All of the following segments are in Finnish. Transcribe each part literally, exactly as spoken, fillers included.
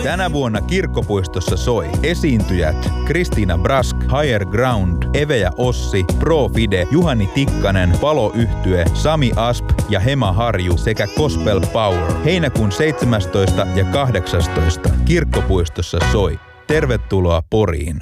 Tänä vuonna Kirkkopuistossa soi esiintyjät Kristiina Brask, Higher Ground, Eve ja Ossi, Pro Fide, Juhani Tikkanen, Palo-yhtye, Sami Asp ja Hema Harju sekä Gospel Power. Heinäkuun seitsemästoista ja kahdeksastoista Kirkkopuistossa soi. Tervetuloa Poriin.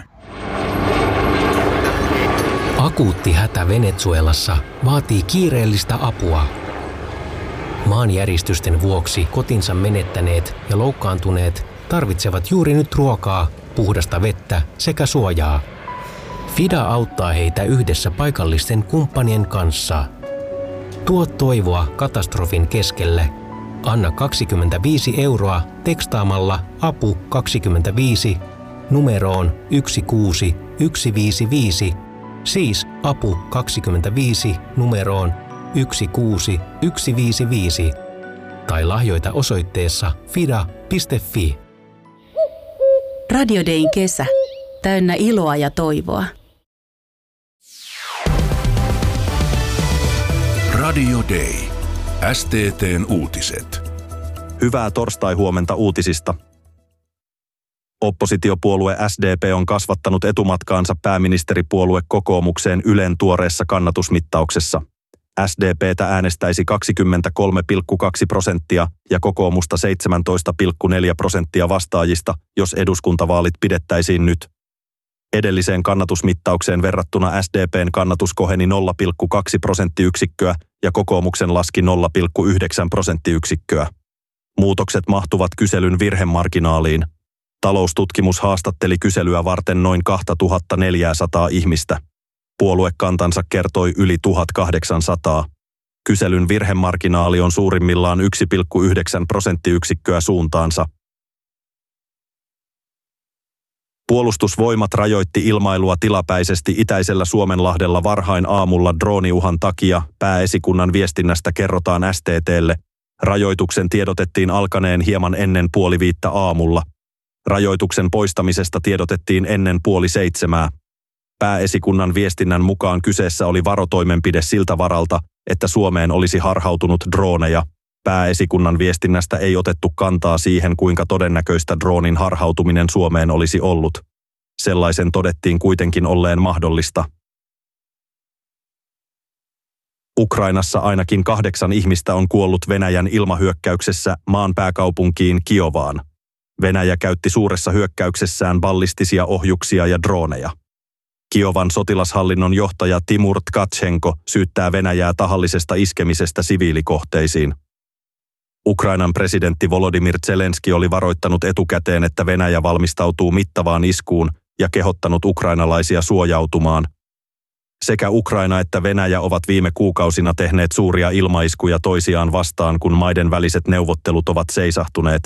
Akuutti hätä Venezuelassa vaatii kiireellistä apua. Maanjäristysten vuoksi kotinsa menettäneet ja loukkaantuneet tarvitsevat juuri nyt ruokaa, puhdasta vettä sekä suojaa. FIDA auttaa heitä yhdessä paikallisten kumppanien kanssa. Tuo toivoa katastrofin keskelle. Anna kaksikymmentäviisi euroa tekstaamalla apu kaksikymmentäviisi numeroon yksi kuusi yksi viisi viisi, siis apu kaksikymmentäviisi numeroon yksi kuusi yksi viisi viisi tai lahjoita osoitteessa fida piste fi. Radio Dayn kesä. Täynnä iloa ja toivoa. Radio Day. S T T:n uutiset. Hyvää torstai-huomenta uutisista. Oppositiopuolue S D P on kasvattanut etumatkaansa pääministeripuolue kokoomukseen Ylen tuoreessa kannatusmittauksessa. S D P:tä äänestäisi kaksikymmentäkolme pilkku kaksi prosenttia ja kokoomusta seitsemäntoista pilkku neljä prosenttia vastaajista, jos eduskuntavaalit pidettäisiin nyt. Edelliseen kannatusmittaukseen verrattuna S D P:n kannatus koheni nolla pilkku kaksi prosenttiyksikköä ja kokoomuksen laski nolla pilkku yhdeksän prosenttiyksikköä. Muutokset mahtuvat kyselyn virhemarginaaliin. Taloustutkimus haastatteli kyselyä varten noin kaksituhattaneljäsataa ihmistä. Puoluekantansa kertoi yli tuhatkahdeksansataa. Kyselyn virhemarginaali on suurimmillaan yksi pilkku yhdeksän prosenttiyksikköä suuntaansa. Puolustusvoimat rajoitti ilmailua tilapäisesti itäisellä Suomenlahdella varhain aamulla drooniuhan takia, pääesikunnan viestinnästä kerrotaan S T T:lle. Rajoituksen tiedotettiin alkaneen hieman ennen puoli viittä aamulla. Rajoituksen poistamisesta tiedotettiin ennen puoli seitsemää. Pääesikunnan viestinnän mukaan kyseessä oli varotoimenpide siltä varalta, että Suomeen olisi harhautunut drooneja. Pääesikunnan viestinnästä ei otettu kantaa siihen, kuinka todennäköistä droonin harhautuminen Suomeen olisi ollut. Sellaisen todettiin kuitenkin olleen mahdollista. Ukrainassa ainakin kahdeksan ihmistä on kuollut Venäjän ilmahyökkäyksessä maan pääkaupunkiin Kiovaan. Venäjä käytti suuressa hyökkäyksessään ballistisia ohjuksia ja drooneja. Kiovan sotilashallinnon johtaja Timur Tkachenko syyttää Venäjää tahallisesta iskemisestä siviilikohteisiin. Ukrainan presidentti Volodymyr Zelenski oli varoittanut etukäteen, että Venäjä valmistautuu mittavaan iskuun ja kehottanut ukrainalaisia suojautumaan. Sekä Ukraina että Venäjä ovat viime kuukausina tehneet suuria ilmaiskuja toisiaan vastaan, kun maiden väliset neuvottelut ovat seisahtuneet.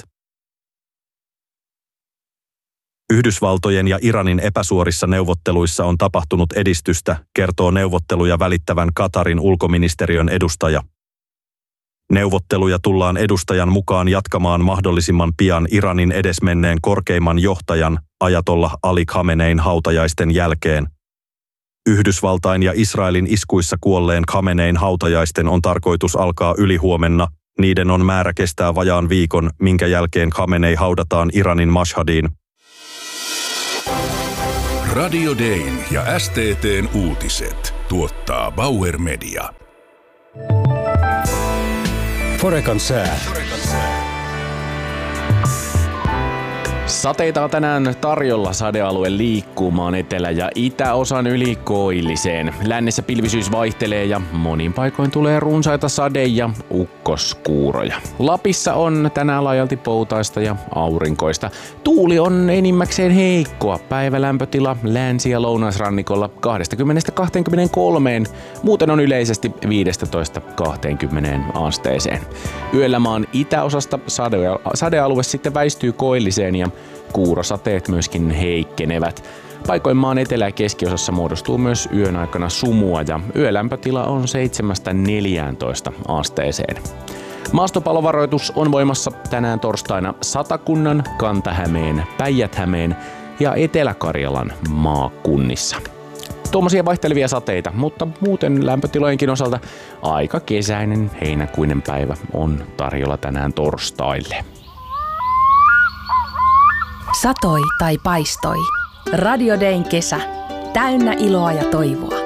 Yhdysvaltojen ja Iranin epäsuorissa neuvotteluissa on tapahtunut edistystä, kertoo neuvotteluja välittävän Katarin ulkoministeriön edustaja. Neuvotteluja tullaan edustajan mukaan jatkamaan mahdollisimman pian Iranin edesmenneen korkeimman johtajan, ajatollah Ali Khamenein hautajaisten jälkeen. Yhdysvaltain ja Israelin iskuissa kuolleen Khamenein hautajaisten on tarkoitus alkaa ylihuomenna. Niiden on määrä kestää vajaan viikon, minkä jälkeen Khamenei haudataan Iranin Mashhadiin. Radio Dayn ja S T T:n uutiset tuottaa Bauer Media. Forecan sää. Sateita on tänään tarjolla. Sadealue liikkuu maan etelä- ja itäosan yli koilliseen. Lännessä pilvisyys vaihtelee ja monin paikoin tulee runsaita sade- ja ukkoskuuroja. Lapissa on tänään laajalti poutaista ja aurinkoista. Tuuli on enimmäkseen heikkoa. Päivälämpötila länsi- ja lounaisrannikolla kaksikymmentä kaksikymmentäkolme. Muuten on yleisesti viisitoista kaksikymmentä asteeseen. Yöllä maan itäosasta sade- sadealue sitten väistyy koilliseen ja kuurosateet myöskin heikkenevät. Paikoin maan etelä- ja keskiosassa muodostuu myös yön aikana sumua ja yölämpötila on seitsemästä neljääntoista asteeseen. Maastopalovaroitus on voimassa tänään torstaina Satakunnan, Kanta-Hämeen, Päijät-Hämeen ja Etelä-Karjalan maakunnissa. Tuommoisia vaihtelevia sateita, mutta muuten lämpötilojenkin osalta aika kesäinen heinäkuinen päivä on tarjolla tänään torstaille. Satoi tai paistoi. Radio Dayn kesä. Täynnä iloa ja toivoa.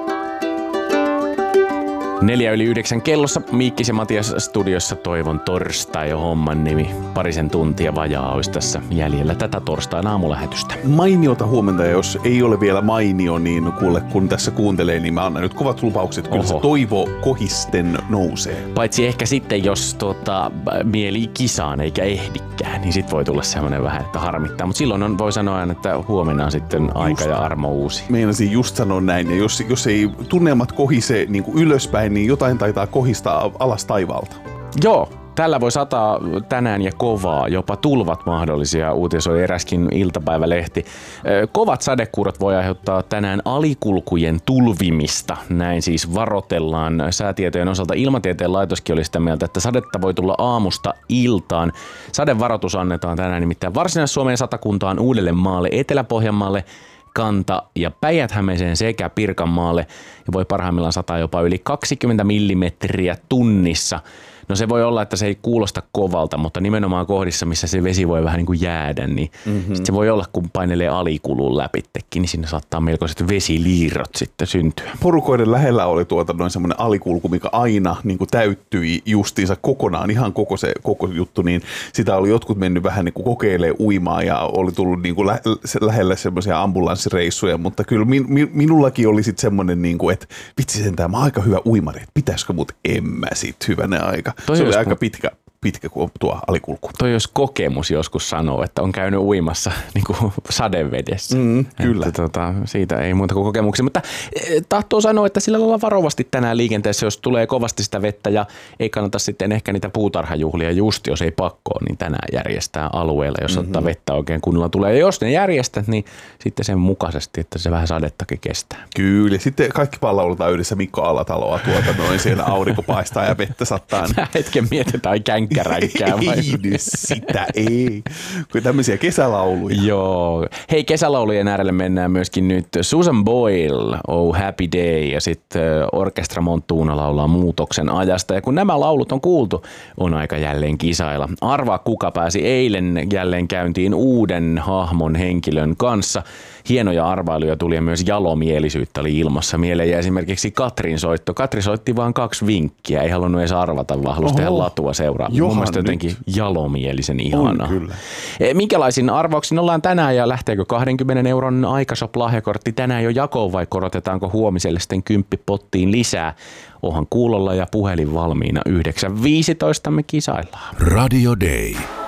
Neljä yli yhdeksän kellossa Miikkis ja Matias studiossa. Toivon torstai jo homman nimi. Parisen tuntia vajaa olisi tässä jäljellä tätä torstain aamulähetystä. Mainiota huomenta, ja jos ei ole vielä mainio, niin kuule, kun tässä kuuntelee, niin mä annan nyt kovat lupaukset. Kyllä Oho. Se toivo kohisten nousee. Paitsi ehkä sitten, jos tota, mieli kisaan eikä ehdikään, niin sit voi tulla semmoinen vähän, että harmittaa. Mutta silloin on, voi sanoa, että huomenna on sitten aika just, ja armo uusi. Meinasin just sanoa näin, ja jos, jos ei tunnelmat kohise niin kuin ylöspäin, niin jotain taitaa kohistaa alas taivaalta. Joo, tällä voi sataa tänään ja kovaa, jopa tulvat mahdollisia, uutisoi eräskin iltapäivälehti. Kovat sadekuurot voi aiheuttaa tänään alikulkujen tulvimista, näin siis varotellaan säätietojen osalta. Ilmatieteen laitoskin oli sitä mieltä, että sadetta voi tulla aamusta iltaan. Sadevaroitus annetaan tänään nimittäin Varsinais-Suomeen, Satakuntaan, Uudellemaalle, Etelä-Pohjanmaalle, Kanta- ja Päijät-Hämeeseen sekä Pirkanmaalle, ja voi parhaimmillaan sataa jopa yli kaksikymmentä millimetriä tunnissa. No se voi olla, että se ei kuulosta kovalta, mutta nimenomaan kohdissa, missä se vesi voi vähän niin kuin jäädä, niin mm-hmm. sit se voi olla, kun painelee alikulun läpittekin, niin sinne saattaa melkoiset vesiliirrot sitten syntyä. Porukoiden lähellä oli tuota noin semmoinen alikulku, mikä aina niin kuin täyttyi justiinsa kokonaan, ihan koko se koko juttu, niin sitä oli jotkut mennyt vähän niin kuin kokeilemaan uimaa ja oli tullut niin kuin lä- lähellä semmoisia ambulanssireissuja, mutta kyllä min- min- minullakin oli sitten semmoinen, niin kuin, että vitsi sentään, mä oon aika hyvä uimari, että pitäisikö mut en mä sit hyvänä aika. Toi se oli aika pitkä, pitkä kuin tuo alikulku. Toi jos kokemus joskus sanoo, että on käynyt uimassa niin kuin sadevedessä. Mm, kyllä. Että, tota, siitä ei muuta kuin kokemuksia. Mutta tahtoo sanoa, että sillä lailla varovasti tänään liikenteessä, jos tulee kovasti sitä vettä ja ei kannata sitten ehkä niitä puutarhajuhlia just, jos ei pakkoa, niin tänään järjestää alueella, jos mm-hmm. ottaa vettä oikein kunnolla tulee. Ja jos ne järjestät, niin sitten sen mukaisesti, että se vähän sadettakin kestää. Kyllä. Sitten kaikki palaudutaan yhdessä Mikko Alataloa tuota noin, siellä aurinko paistaa ja vettä sattaa. Hetken mietitään känkkäränkää. Ei nyt sitä, ei. Kun tämmöisiä kesälauluja. Joo. Hei, kesälaulujen äärelle mennään myöskin nyt. Susan Boyle, Oh Happy Day, ja sitten Orkestra Montuuna laulaa Muutoksen ajasta. Ja kun nämä laulut on kuultu, on aika jälleen kisailla. Arvaa, kuka pääsi eilen jälleen käyntiin uuden hahmon henkilön kanssa. Hienoja arvailuja tuli ja myös jalomielisyyttä oli ilmassa. Mieleen ja esimerkiksi Katrin soitto. Katri soitti vaan kaksi vinkkiä, ei halunnut edes arvata, vaan halusi tehdä latua seuraavaan. Mun mielestä jotenkin jalomielisen ihanaa. Kyllä. Minkälaisin arvauksin ollaan tänään ja lähteekö kahdenkymmenen euron Aikashop-lahjakortti tänään jo jakoon vai korotetaanko huomiselle sitten kymppipottiin lisää? Onhan kuulolla ja puhelin valmiina. yhdeksän viisitoista me kisaillaan. Radio Day.